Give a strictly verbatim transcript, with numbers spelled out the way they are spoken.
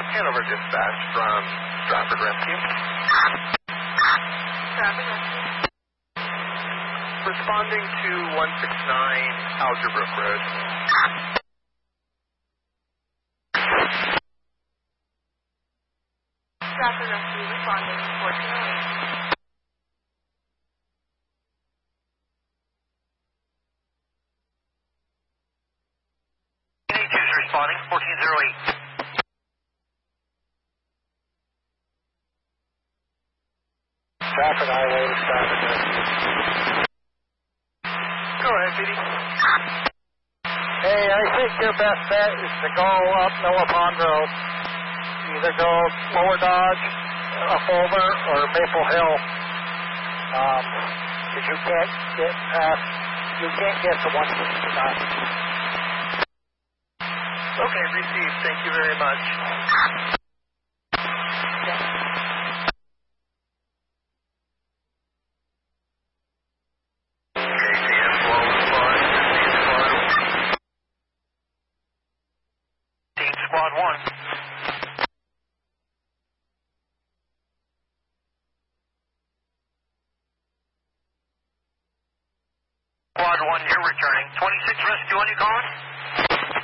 Hanover Dispatch from Stratford Rescue. Stratford Rescue. Responding to one six nine Algerbrook Road. Stratford Rescue responding fourteen oh eight. Teenagers responding fourteen oh eight. Stratford Highway to Stratford Rescue. Go ahead, Petey. Hey, I think your best bet is to go up Miller Pond Road. Either go Lower Dodge, up over, or Maple Hill. Um, because you can't get past, you can't get to one sixty-nine. Okay, received. Thank you very much. Squad one. Squad one, you're returning. twenty-six Rescue, when you calling?